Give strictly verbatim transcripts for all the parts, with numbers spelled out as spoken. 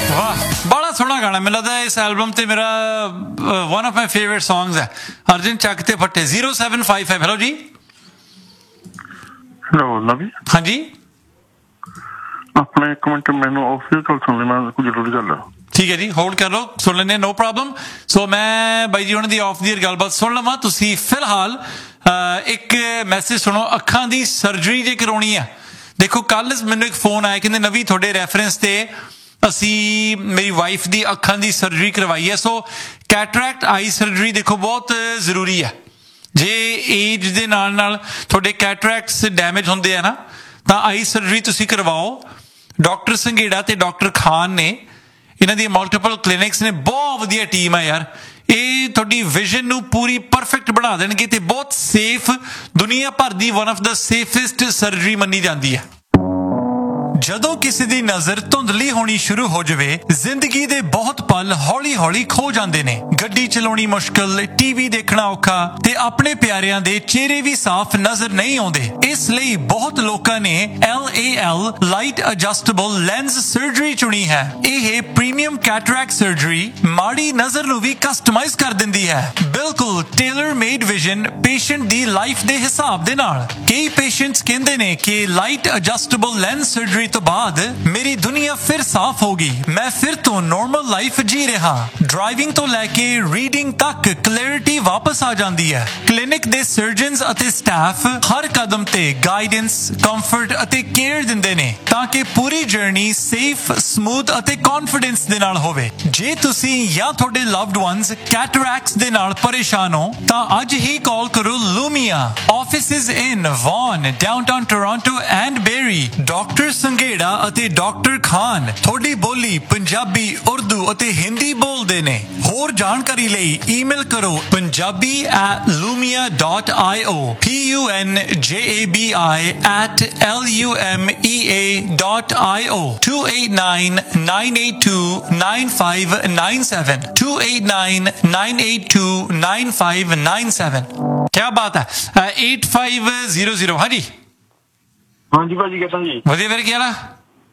वाह बड़ा सोहना गाना, मैनूं लगदा इस एल्बम ते मेरा one of my favourite songs है अर्जुन चक ते फट्टे। Zero seven five five hello जी। हेलो नवी। हाँ जी अपने एक मिनट मैनू ऑफ ईयर गल सुन ले, मैं कोई जरूरी गल है। ठीक है जी होल्ड कर लो, सुन लेने नो प्रॉब्लम। सो मैं बाई जी उन्होंने दी ऑफ दी ईयर गलबात सुन लवां। तुसी फिलहाल एक मैसेज सुनो, अखां दी सर्जरी जे करवाउणी है। देखो कल मैनू एक फोन आया कहंदे नवी तुहाडे रैफरेंस ते असी मेरी वाइफ दी अखां दी सर्जरी करवाई है। सो कैटरैक्ट आई सर्जरी देखो बहुत जरूरी है। जे एज दे नाल नाल तुहाडे कैटरैक्ट्स डैमेज हुंदे आ ना तां आई सर्जरी तुसी करवाओ। डॉक्टर संघेड़ा ते डॉक्टर खान ने इन्हां दी मल्टीपल क्लिनिक्स ने बहुत वधिया टीम है यार। ये तुहाडी विजन नूं पूरी परफेक्ट बना देणगे ते बहुत सेफ, दुनिया भर दी one of the safest surgery मन्नी जाती है। ਜਦੋਂ ਕਿਸੇ ਦੀ ਨਜ਼ਰ ਧੁੰਦਲੀ ਹੋਣੀ ਸ਼ੁਰੂ ਹੋ ਜਾਵੇ ਜ਼ਿੰਦਗੀ ਦੇ ਬਹੁਤ ਪਲ ਹੌਲੀ-ਹੌਲੀ ਖੋ ਜਾਂਦੇ ਨੇ। ਗੱਡੀ ਚਲਾਉਣੀ ਮੁਸ਼ਕਲ, ਟੀਵੀ ਦੇਖਣਾ ਔਖਾ ਤੇ ਆਪਣੇ ਪਿਆਰਿਆਂ ਦੇ ਚਿਹਰੇ ਵੀ ਸਾਫ਼ ਨਜ਼ਰ ਨਹੀਂ ਆਉਂਦੇ। ਇਸ ਲਈ ਬਹੁਤ ਲੋਕਾਂ ਨੇ L A L light adjustable lens surgery ਚੁਣੀ ਹੈ। ਇਹ ਪ੍ਰੀਮੀਅਮ ਕੈਟਰੈਕਟ ਸਰਜਰੀ ਮਾੜੀ ਨਜ਼ਰ ਨੂੰ ਵੀ ਕਸਟਮਾਈਜ਼ ਕਰ ਦਿੰਦੀ ਹੈ, ਬਿਲਕੁਲ ਟੇਲਰ ਮੇਡ ਵਿਜ਼ਨ ਪੇਸ਼ੈਂਟ ਦੀ ਲਾਈਫ ਦੇ ਹਿਸਾਬ ਦੇ ਨਾਲ। ਕਈ ਪੇਸ਼ੈਂਟਸ ਕਹਿੰਦੇ ਨੇ ਕਿ ਲਾਈਟ ਐਡਜਸਟੇਬਲ ਲੈਂਸ ਸਰਜਰੀ तो बाद मेरी दुनिया फिर साफ होगी, मैं फिर तो नॉर्मल लाइफ जी रहा। ड्राइविंग तो लैके रीडिंग तक क्लैरिटी वापस आ जाती है। क्लिनिक दे सर्जन्स अते स्टाफ हर कदम ते गाइडेंस, कंफर्ट अते केयर दिंदे ने ताकि पूरी जर्नी सेफ, स्मूथ अते कॉन्फिडेंस दे नाल होवे। जे तुसी या तुहाडे लव्ड वंस कैटरैक्ट्स दे नाल परेशान हो तां अज ही कॉल करो Lumia. Offices in von, downtown Toronto and berry. Doctor Sanghera ਅਤੇ ਡਾਕਟਰ ਖਾਨ ਤੁਹਾਡੀ ਬੋਲੀ ਪੰਜਾਬੀ, ਉਰਦੂ ਅਤੇ ਹਿੰਦੀ ਬੋਲਦੇ ਨੇ। ਹੋਰ ਜਾਣਕਾਰੀ ਲਈ ਈਮੇਲ ਕਰੋ punjabi at lumia dot io, p u n j a b i at l u m e a dot io, two eight nine nine eight two nine five nine seven, two eight nine nine eight two nine five nine seven। क्या बात है। eight five zero zero। हाँ जी हाँ जी भाजी कहता जी ਵਧੀਆ ਵੀਰੇ, ਕੀ ਹਾਲ ਆ?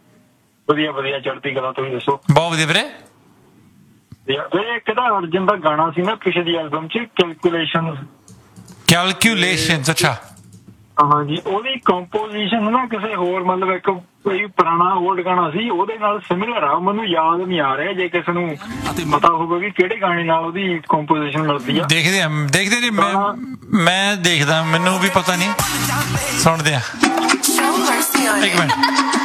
ਵਧੀਆ ਵਧੀਆ ਚੜ੍ਹਦੀ ਕਲਾ, ਤੁਸੀਂ ਦੱਸੋ? ਬਹੁਤ ਵਧੀਆ ਵੀਰੇ। ਵੀਰੇ ਇੱਕ ਤਾਂ ਅਰਜਨ ਦਾ ਗਾਣਾ ਸੀ ਨਾ ਪਿਛਲੀ ਐਲਬਮ 'ਚ ਕੈਲਕੂਲੇਸ਼ਨ ਕੈਲਕੂਲੇਸ਼ਨਸ। ਅੱਛਾ ਹਾਂ ਜੀ, ਉਹਦੀ ਕੰਪੋਜੀਸ਼ਨ ਨਾ ਕਿਸੇ ਹੋਰ ਮਤਲਬ ਇੱਕ ਕੋਈ ਪੁਰਾਣਾ ਓਲਡ ਗਾਣਾ ਸੀ ਉਹਦੇ ਨਾਲ ਸਿਮਿਲਰ ਆ। ਮੈਨੂੰ ਯਾਦ ਨਹੀਂ ਆ ਰਿਹਾ, ਜੇ ਕਿਸੇ ਨੂੰ ਪਤਾ ਹੋਵੇ ਵੀ ਕਿਹੜੇ ਗਾਣੇ ਨਾਲ ਉਹਦੀ ਕੰਪੋਜੀਸ਼ਨ ਮਿਲਦੀ ਆ। ਦੇਖਦੇ ਆ ਦੇਖਦੇ ਜੀ, ਮੈਂ ਮੈਂ ਦੇਖਦਾ, ਮੈਨੂੰ ਵੀ ਪਤਾ ਨਹੀਂ, ਸੁਣਦੇ ਆ। ਇੱਕ ਮਿੰਟ।